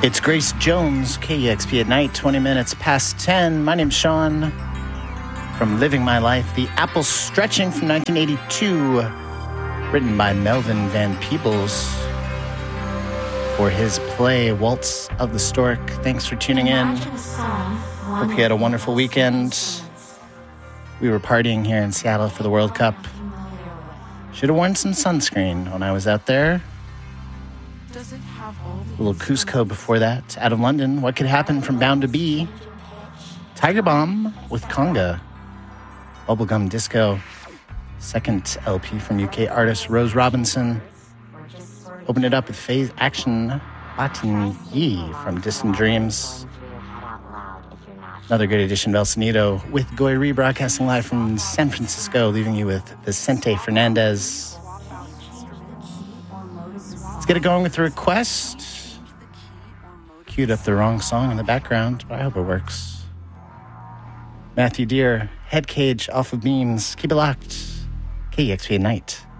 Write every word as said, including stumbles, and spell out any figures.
It's Grace Jones, K E X P at night, twenty minutes past ten. My name's Sean from Living My Life. The Apple Stretching from nineteen eighty-two, written by Melvin Van Peebles for his play Waltz of the Stork. Thanks for tuning in. Hope you had a wonderful weekend. We were partying here in Seattle for the World Cup. Should have worn some sunscreen when I was out there. A little Cusco before that. Out of London, What Could Happen from Bound to Be. Tiger Bomb with Conga. Bubblegum Disco. Second L P from U K artist Rose Robinson. Open it up with Phase Action Batin Yi from Distant Dreams. Another great edition of El Sonido with Goy Ree broadcasting live from San Francisco, leaving you with Vicente Fernandez. Let's get it going with the request. Queued up the wrong song in the background, but I hope it works. Matthew Deere, Head Cage off of Beams. Keep it locked. K E X P at night.